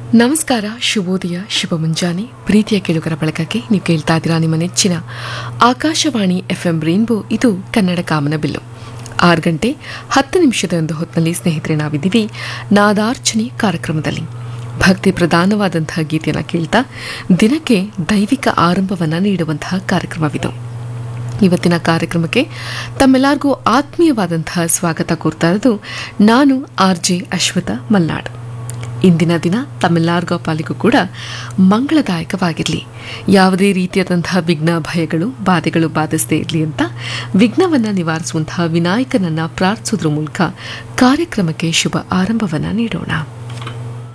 ನಮಸ್ಕಾರ, ಶುಭೋದಯ, ಶುಭ ಮುಂಜಾನೆ ಪ್ರೀತಿಯ ಕೇಳುಗರ ಬಳಗಕ್ಕೆ ನೀವು ಕೇಳ್ತಾ ಇದ್ದೀರಾ ನಿಮ್ಮ ನೆಚ್ಚಿನ ಆಕಾಶವಾಣಿ FM ರೇನ್ಬೋ. ಇದು ಕನ್ನಡ ಕಾಮನಬಿಲ್ಲು. 6 ಗಂಟೆ 10 ನಿಮಿಷದ ಒಂದು ಹೊತ್ತಿನಲ್ಲಿ ಸ್ನೇಹಿತರೆ ನಾವಿದ್ದೀವಿ ನಾದಾರ್ಚನೆ ಕಾರ್ಯಕ್ರಮದಲ್ಲಿ. ಭಕ್ತಿ ಪ್ರಧಾನವಾದಂತಹ ಗೀತೆಯನ್ನು ಕೇಳ್ತಾ ದಿನಕ್ಕೆ ದೈವಿಕ ಆರಂಭವನ್ನು ನೀಡುವಂತಹ ಕಾರ್ಯಕ್ರಮವಿದು. ಇವತ್ತಿನ ಕಾರ್ಯಕ್ರಮಕ್ಕೆ ತಮ್ಮೆಲ್ಲರಿಗೂ ಆತ್ಮೀಯವಾದಂತಹ ಸ್ವಾಗತ ಕೋರ್ತಾ ಇರೋದು ನಾನು RJ ಅಶ್ವಥ ಮಲ್ನಾಡ್. ಇಂದಿನ ದಿನ ತಮ್ಮೆಲ್ಲರಿಗೂ ಪಾಲಿಗೂ ಕೂಡ ಮಂಗಳದಾಯಕವಾಗಿರಲಿ. ಯಾವುದೇ ರೀತಿಯಾದಂತಹ ವಿಘ್ನ ಭಯಗಳು ಬಾಧೆಗಳು ಬಾಧಿಸದೇ ಇರಲಿ ಅಂತ ವಿಘ್ನವನ್ನು ನಿವಾರಿಸುವಂತಹ ವಿನಾಯಕನನ್ನ ಪ್ರಾರ್ಥಿಸೋದ್ರ ಮೂಲಕ ಕಾರ್ಯಕ್ರಮಕ್ಕೆ ಶುಭ ಆರಂಭವನ್ನು ನೀಡೋಣ.